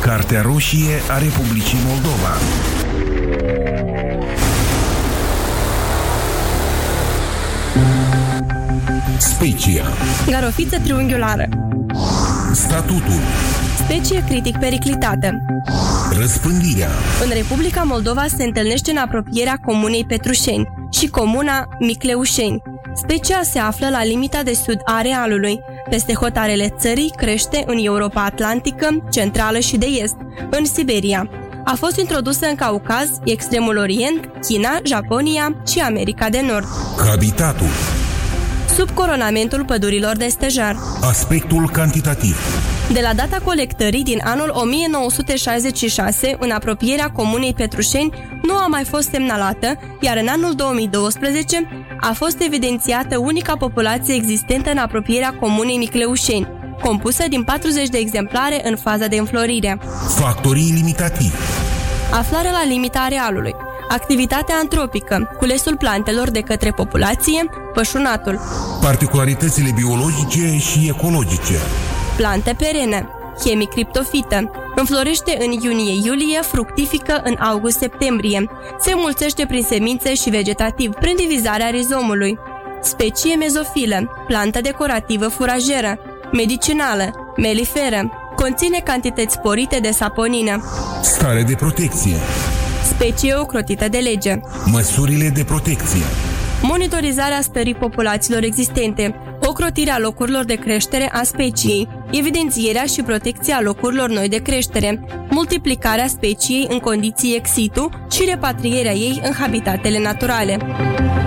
Cartea roșie a Republicii Moldova. Specia. Garofiță triunghiulară. Statutul. Specie critic periclitată. Răspândirea. În Republica Moldova se întâlnește în apropierea comunei Petrușeni și comuna Micleușeni. Specia se află la limita de sud a arealului. Peste hotarele țării crește în Europa Atlantică, centrală și de est, în Siberia. A fost introdusă în Caucaz, Extremul Orient, China, Japonia și America de Nord. Habitatul. Sub coronamentul pădurilor de stejar. Aspectul cantitativ. De la data colectării din anul 1966, în apropierea comunei Petrușeni, nu a mai fost semnalată, iar în anul 2012 a fost evidențiată unica populație existentă în apropierea comunei Micleușeni, compusă din 40 de exemplare în faza de înflorire. Factorii limitativi. Aflarea la limita arealului. Activitatea antropică, culesul plantelor de către populație, pășunatul. Particularitățile biologice și ecologice. Plante perene, hemicriptofită. Înflorește în iunie-iulie, fructifică în august-septembrie. Se înmulțește prin semințe și vegetativ, prin divizarea rizomului. Specie mezofilă, plantă decorativă furajeră, medicinală, meliferă. Conține cantități sporite de saponină. Stare de protecție. Specie ocrotită de lege. Măsurile de protecție. Monitorizarea stării populațiilor existente, ocrotirea locurilor de creștere a speciei, evidențierea și protecția locurilor noi de creștere, multiplicarea speciei în condiții ex situ și repatrierea ei în habitatele naturale.